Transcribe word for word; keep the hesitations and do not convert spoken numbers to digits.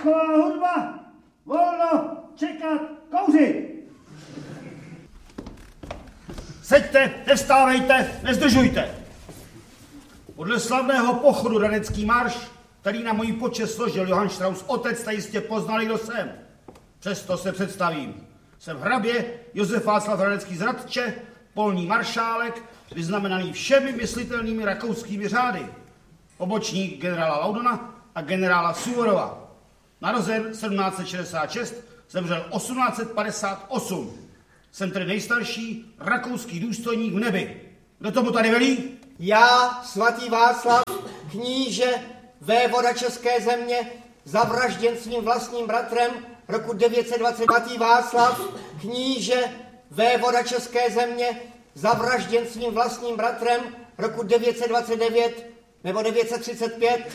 Taková hudba! Volno, čekat, kouřit! Seďte, nevstávejte, nezdržujte! Podle slavného pochodu Radecký marš, který na můj počest složil Johann Strauss otec, jste jistě poznali, kdo jsem. Přesto se představím. Jsem hrabě Josef Václav Radecký z Hradče, polní maršálek, vyznamenaný všemi myslitelnými rakouskými řády. Pobočník generála Laudona a generála Suvorova. Narozen sedmnáct set šedesát šest, zemřel osmnáct set padesát osm. Jsem tedy nejstarší rakouský důstojník v nebi. Kdo tomu tady velí? Já, svatý Václav, kníže, vévoda České země, zavražděn svým vlastním bratrem roku devět set dvacet. Svatý Václav, kníže, vévoda České země, zavražděn svým vlastním bratrem roku devět set dvacet devět nebo devět set třicet pět.